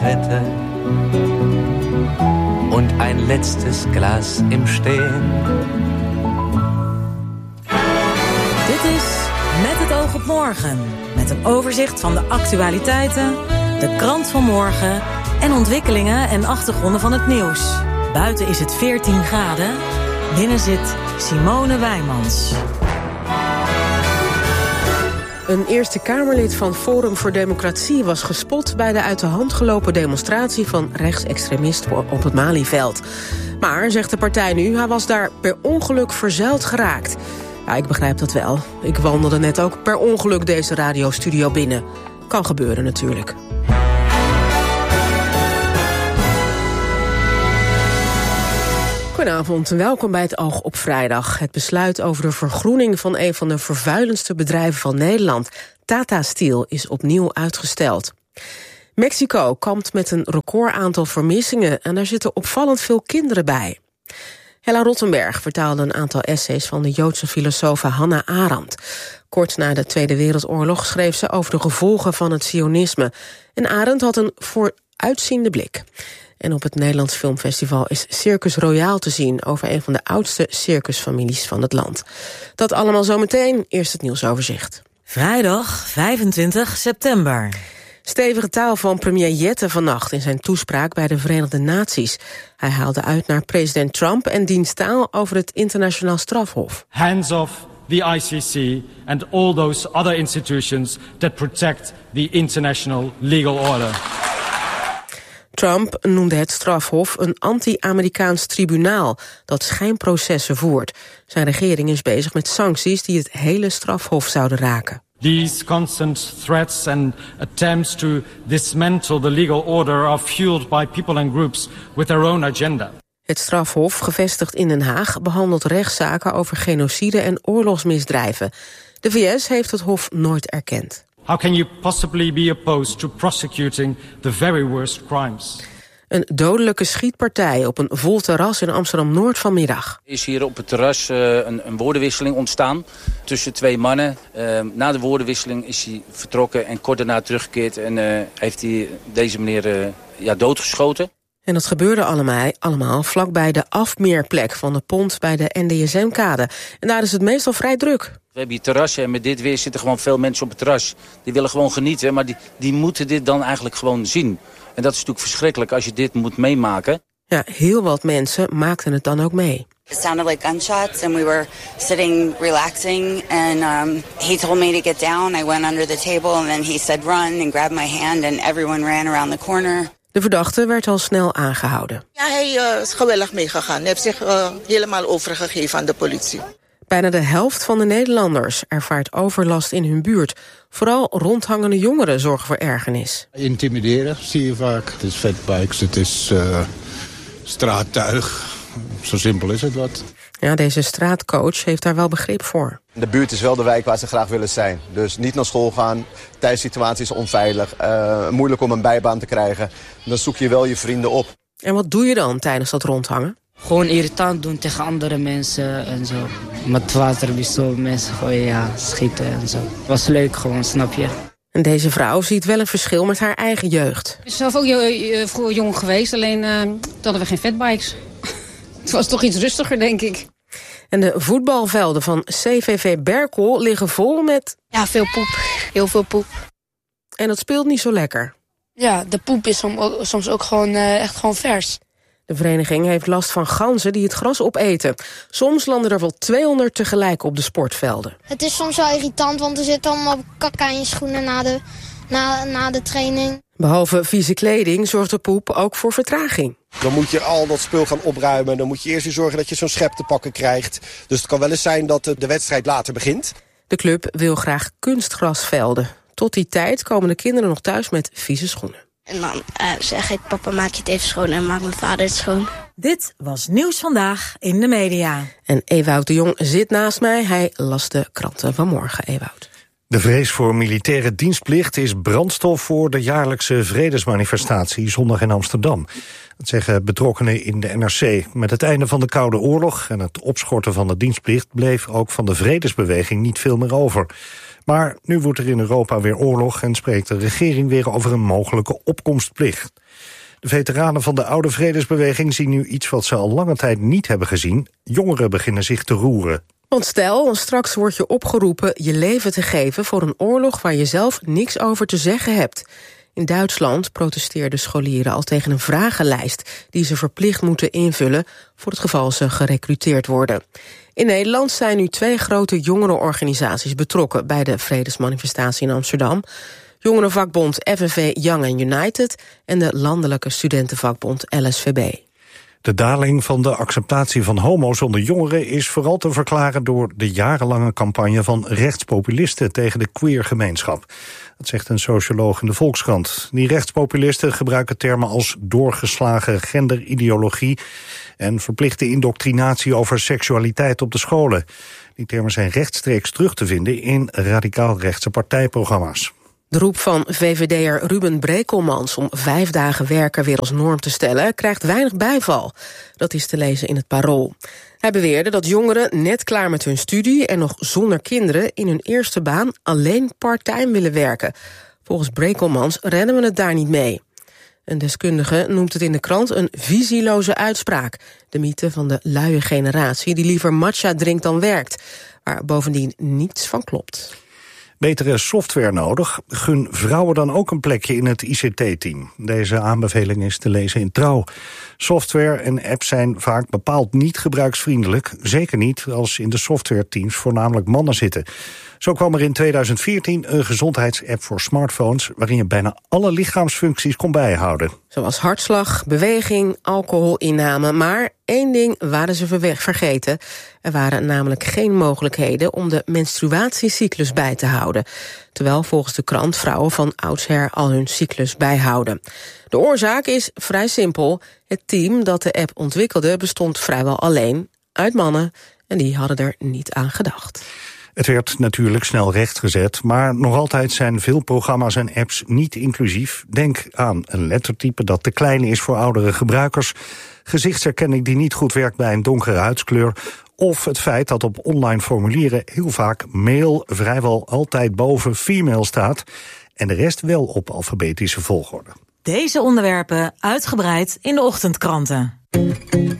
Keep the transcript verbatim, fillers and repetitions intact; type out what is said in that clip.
hätte und ein letztes Glas im Stehen. Dit is Met het oog op morgen. Met een overzicht van de actualiteiten, de krant van morgen en ontwikkelingen en achtergronden van het nieuws. Buiten is het veertien graden. Binnen zit Simone Wijmans. Een Eerste Kamerlid van Forum voor Democratie was gespot bij de uit de hand gelopen demonstratie van rechtsextremisten op het Malieveld. Maar, zegt de partij nu, hij was daar per ongeluk verzeild geraakt. Ja, ik begrijp dat wel. Ik wandelde net ook per ongeluk deze radiostudio binnen. Kan gebeuren natuurlijk. Goedenavond en welkom bij het Oog op Vrijdag. Het besluit over de vergroening van een van de vervuilendste bedrijven van Nederland, Tata Steel, is opnieuw uitgesteld. Mexico kampt met een recordaantal vermissingen en daar zitten opvallend veel kinderen bij. Hella Rottenberg vertaalde een aantal essays van de Joodse filosoof Hannah Arendt. Kort na de Tweede Wereldoorlog schreef ze over de gevolgen van het sionisme. En Arendt had een vooruitziende blik. En op het Nederlands Filmfestival is Circus Royaal te zien over een van de oudste circusfamilies van het land. Dat allemaal zometeen, eerst het nieuwsoverzicht. Vrijdag vijfentwintig september. Stevige taal van premier Jette vannacht in zijn toespraak bij de Verenigde Naties. Hij haalde uit naar president Trump en diens taal over het internationaal strafhof. Hands off the I C C and all those other institutions that protect the international legal order. Trump noemde het strafhof een anti-Amerikaans tribunaal dat schijnprocessen voert. Zijn regering is bezig met sancties die het hele strafhof zouden raken. These constant threats and attempts to dismantle the legal order are fueled by people and groups with their own agenda. Het strafhof, gevestigd in Den Haag, behandelt rechtszaken over genocide en oorlogsmisdrijven. De V S heeft het hof nooit erkend. How can you possibly be opposed to prosecuting the very worst crimes? Een dodelijke schietpartij op een vol terras in Amsterdam-Noord vanmiddag. Er is hier op het terras uh, een, een woordenwisseling ontstaan tussen twee mannen. Uh, na de woordenwisseling is hij vertrokken en kort daarna teruggekeerd en uh, heeft hij deze meneer uh, ja, doodgeschoten. En dat gebeurde allemaal, allemaal vlakbij de afmeerplek van de pont bij de N D S M-kade. En daar is het meestal vrij druk. We hebben hier terrassen en met dit weer zitten gewoon veel mensen op het terras. Die willen gewoon genieten, maar die, die moeten dit dan eigenlijk gewoon zien. En dat is natuurlijk verschrikkelijk als je dit moet meemaken. Ja, heel wat mensen maakten het dan ook mee. It sounded like gunshots and we were sitting relaxing and um, he told me to get down. I went under the table and then he said run and grabbed my hand and everyone ran around the corner. De verdachte werd al snel aangehouden. Ja, hij uh, is gewillig meegegaan. Hij heeft zich uh, helemaal overgegeven aan de politie. Bijna de helft van de Nederlanders ervaart overlast in hun buurt. Vooral rondhangende jongeren zorgen voor ergernis. Intimideren zie je vaak. Het is fatbikes, het is uh, straattuig. Zo simpel is het wat. Ja, deze straatcoach heeft daar wel begrip voor. De buurt is wel de wijk waar ze graag willen zijn. Dus niet naar school gaan, thuissituatie is onveilig, uh, moeilijk om een bijbaan te krijgen. Dan zoek je wel je vrienden op. En wat doe je dan tijdens dat rondhangen? Gewoon irritant doen tegen andere mensen en zo. Met waterpistool mensen gooien, ja, schieten en zo. Was leuk gewoon, snap je? En deze vrouw ziet wel een verschil met haar eigen jeugd. Ik ben zelf ook uh, vroeger jong geweest, alleen uh, toen hadden we geen fatbikes. Het was toch iets rustiger, denk ik. En de voetbalvelden van C V V Berkel liggen vol met... Ja, veel poep. Heel veel poep. En dat speelt niet zo lekker. Ja, de poep is soms ook gewoon uh, echt gewoon vers. De vereniging heeft last van ganzen die het gras opeten. Soms landen er wel tweehonderd tegelijk op de sportvelden. Het is soms wel irritant, want er zit allemaal kak aan je schoenen na de, na, na de training. Behalve vieze kleding zorgt de poep ook voor vertraging. Dan moet je al dat spul gaan opruimen. Dan moet je eerst weer zorgen dat je zo'n schep te pakken krijgt. Dus het kan wel eens zijn dat de wedstrijd later begint. De club wil graag kunstgrasvelden. Tot die tijd komen de kinderen nog thuis met vieze schoenen. En dan uh, zeg ik, papa maak je het even schoon en maakt mijn vader het schoon. Dit was Nieuws Vandaag in de media. En Ewout de Jong zit naast mij. Hij las de kranten van morgen, Ewout. De vrees voor militaire dienstplicht is brandstof voor de jaarlijkse vredesmanifestatie zondag in Amsterdam. Dat zeggen betrokkenen in de N R C. Met het einde van de Koude Oorlog en het opschorten van de dienstplicht bleef ook van de vredesbeweging niet veel meer over. Maar nu wordt er in Europa weer oorlog en spreekt de regering weer over een mogelijke opkomstplicht. De veteranen van de oude vredesbeweging zien nu iets wat ze al lange tijd niet hebben gezien. Jongeren beginnen zich te roeren. Want stel, straks wordt je opgeroepen je leven te geven voor een oorlog waar je zelf niks over te zeggen hebt. In Duitsland protesteerden scholieren al tegen een vragenlijst die ze verplicht moeten invullen voor het geval ze gerekruteerd worden. In Nederland zijn nu twee grote jongerenorganisaties betrokken bij de vredesmanifestatie in Amsterdam. Jongerenvakbond F N V Young and United en de landelijke studentenvakbond L S V B. De daling van de acceptatie van homo's onder jongeren is vooral te verklaren door de jarenlange campagne van rechtspopulisten tegen de queergemeenschap. Dat zegt een socioloog in de Volkskrant. Die rechtspopulisten gebruiken termen als doorgeslagen genderideologie en verplichte indoctrinatie over seksualiteit op de scholen. Die termen zijn rechtstreeks terug te vinden in radicaal-rechtse partijprogramma's. De roep van V V D'er Ruben Brekelmans om vijf dagen werken weer als norm te stellen krijgt weinig bijval. Dat is te lezen in het Parool. Hij beweerde dat jongeren net klaar met hun studie en nog zonder kinderen in hun eerste baan alleen part-time willen werken. Volgens Brekelmans redden we het daar niet mee. Een deskundige noemt het in de krant een visieloze uitspraak. De mythe van de luie generatie die liever matcha drinkt dan werkt, waar bovendien niets van klopt. Betere software nodig. Gun vrouwen dan ook een plekje in het I C T-team. Deze aanbeveling is te lezen in Trouw. Software en apps zijn vaak bepaald niet gebruiksvriendelijk. Zeker niet als in de softwareteams voornamelijk mannen zitten. Zo kwam er in tweeduizend veertien een gezondheidsapp voor smartphones waarin je bijna alle lichaamsfuncties kon bijhouden. Zoals hartslag, beweging, alcoholinname. Maar één ding waren ze vergeten. Er waren namelijk geen mogelijkheden om de menstruatiecyclus bij te houden. Terwijl volgens de krant vrouwen van oudsher al hun cyclus bijhouden. De oorzaak is vrij simpel. Het team dat de app ontwikkelde bestond vrijwel alleen uit mannen. En die hadden er niet aan gedacht. Het werd natuurlijk snel rechtgezet, maar nog altijd zijn veel programma's en apps niet inclusief. Denk aan een lettertype dat te klein is voor oudere gebruikers, gezichtsherkenning die niet goed werkt bij een donkere huidskleur, of het feit dat op online formulieren heel vaak male vrijwel altijd boven female staat en de rest wel op alfabetische volgorde. Deze onderwerpen uitgebreid in de ochtendkranten.